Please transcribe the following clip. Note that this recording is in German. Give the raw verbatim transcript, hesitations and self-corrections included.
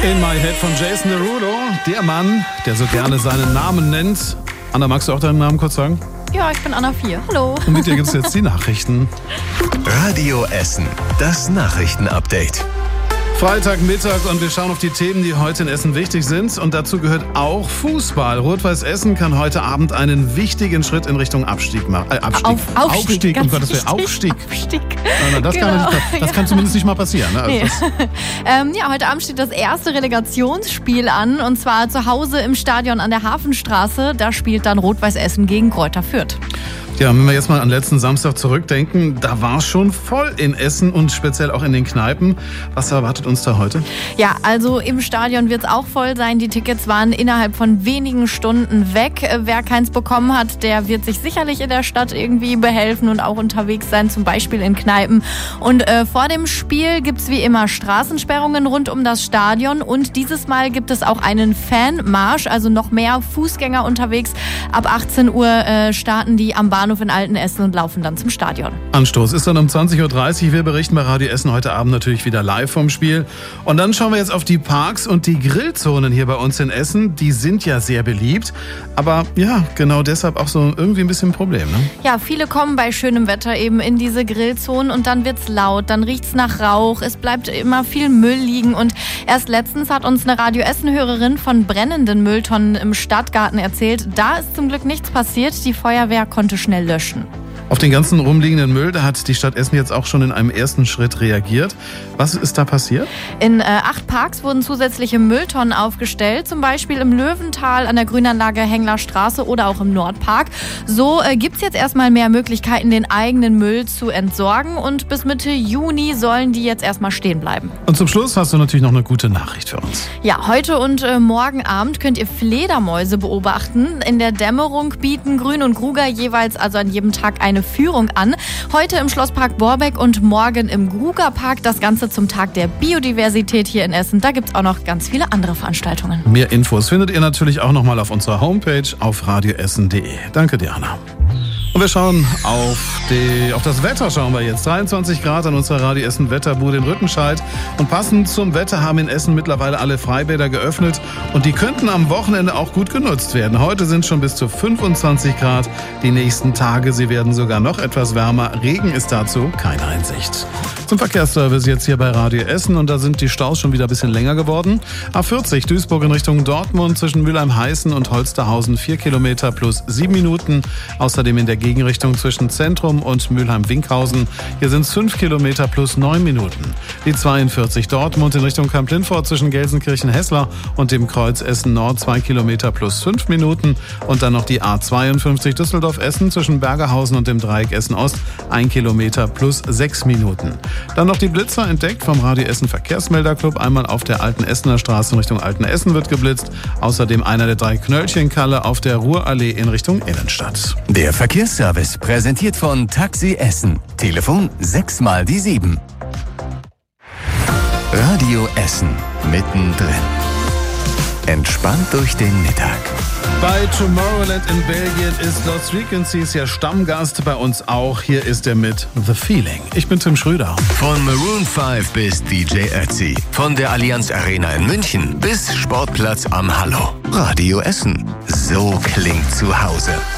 In My Head von Jason Derulo, der Mann, der so gerne seinen Namen nennt. Anna, magst du auch deinen Namen kurz sagen? Ja, ich bin Anna vier. Hallo. Und mit dir gibt es jetzt die Nachrichten. Radio Essen, das Nachrichtenupdate. Freitagmittag und wir schauen auf die Themen, die heute in Essen wichtig sind. Und dazu gehört auch Fußball. Rot-Weiß Essen kann heute Abend einen wichtigen Schritt in Richtung Abstieg machen. Äh, Abstieg. Auf, Aufstieg. Aufstieg, um Gottes Willen. Aufstieg. Aufstieg. Nein, das, genau. kann, nicht, das kann zumindest nicht mal passieren. Ne? Also nee. das ähm, ja, heute Abend steht das erste Relegationsspiel an. Und zwar zu Hause im Stadion an der Hafenstraße. Da spielt dann Rot-Weiß Essen gegen Greuther Fürth. Ja, wenn wir jetzt mal an letzten Samstag zurückdenken, da war es schon voll in Essen und speziell auch in den Kneipen. Was erwartet uns da heute? Ja, also im Stadion wird es auch voll sein. Die Tickets waren innerhalb von wenigen Stunden weg. Wer keins bekommen hat, der wird sich sicherlich in der Stadt irgendwie behelfen und auch unterwegs sein, zum Beispiel in Kneipen. Und äh, vor dem Spiel gibt es wie immer Straßensperrungen rund um das Stadion. Und dieses Mal gibt es auch einen Fanmarsch, also noch mehr Fußgänger unterwegs. Ab achtzehn Uhr äh, starten die am Bahnhof in Altenessen und laufen dann zum Stadion. Anstoß ist dann um zwanzig Uhr dreißig. Wir berichten bei Radio Essen heute Abend natürlich wieder live vom Spiel. Und dann schauen wir jetzt auf die Parks und die Grillzonen hier bei uns in Essen. Die sind ja sehr beliebt. Aber ja, genau deshalb auch so irgendwie ein bisschen ein Problem, ne? Ja, viele kommen bei schönem Wetter eben in diese Grillzonen und dann wird's laut, dann riecht's nach Rauch, es bleibt immer viel Müll liegen. Und erst letztens hat uns eine Radio Essen-Hörerin von brennenden Mülltonnen im Stadtgarten erzählt. Da ist zum Glück nichts passiert. Die Feuerwehr konnte schnell löschen. Auf den ganzen rumliegenden Müll, da hat die Stadt Essen jetzt auch schon in einem ersten Schritt reagiert. Was ist da passiert? In äh, acht Parks wurden zusätzliche Mülltonnen aufgestellt, zum Beispiel im Löwental, an der Grünanlage Hengler Straße oder auch im Nordpark. So äh, gibt es jetzt erstmal mehr Möglichkeiten, den eigenen Müll zu entsorgen und bis Mitte Juni sollen die jetzt erstmal stehen bleiben. Und zum Schluss hast du natürlich noch eine gute Nachricht für uns. Ja, heute und äh, morgen Abend könnt ihr Fledermäuse beobachten. In der Dämmerung bieten Grün und Gruger jeweils also an jedem Tag eine Führung an. Heute im Schlosspark Borbeck und morgen im Grugerpark. Das Ganze zum Tag der Biodiversität hier in Essen. Da gibt es auch noch ganz viele andere Veranstaltungen. Mehr Infos findet ihr natürlich auch nochmal auf unserer Homepage auf radioessen punkt de. Danke, Diana. Und wir schauen auf, die, auf das Wetter, schauen wir jetzt. dreiundzwanzig Grad an unserer Radio Essen Wetterbude in Rüttenscheid. Und passend zum Wetter haben in Essen mittlerweile alle Freibäder geöffnet. Und die könnten am Wochenende auch gut genutzt werden. Heute sind schon bis zu fünfundzwanzig Grad. Die nächsten Tage, sie werden sogar noch etwas wärmer. Regen ist dazu keine Einsicht. Zum Verkehrsservice jetzt hier bei Radio Essen. Und da sind die Staus schon wieder ein bisschen länger geworden. A vierzig Duisburg in Richtung Dortmund zwischen Mülheim-Heißen und Holsterhausen vier Kilometer plus sieben Minuten. Außerdem in der Gegenrichtung zwischen Zentrum und Mülheim-Winkhausen. Hier sind es fünf Kilometer plus neun Minuten. Die zweiundvierzig Dortmund in Richtung Kamp-Lindfort zwischen Gelsenkirchen-Hessler und dem Kreuz Essen-Nord zwei Kilometer plus fünf Minuten. Und dann noch die A zweiundfünfzig Düsseldorf-Essen zwischen Bergerhausen und dem Dreieck Essen-Ost ein Kilometer plus sechs Minuten. Dann noch die Blitzer entdeckt vom Radio Essen Verkehrsmelderclub. Einmal auf der Alten Essener Straße in Richtung Alten Essen wird geblitzt. Außerdem einer der drei Knöllchenkalle auf der Ruhrallee in Richtung Innenstadt. Der Verkehrsservice präsentiert von Taxi Essen. Telefon sechs mal die sieben. Radio Essen mittendrin. Entspannt durch den Mittag. Bei Tomorrowland in Belgien ist Lost Frequencies ja Stammgast, bei uns auch. Hier ist er mit The Feeling. Ich bin Tim Schröder. Von Maroon fünf bis D J Ötzi. Von der Allianz Arena in München bis Sportplatz am Hallo. Radio Essen. So klingt zu Hause.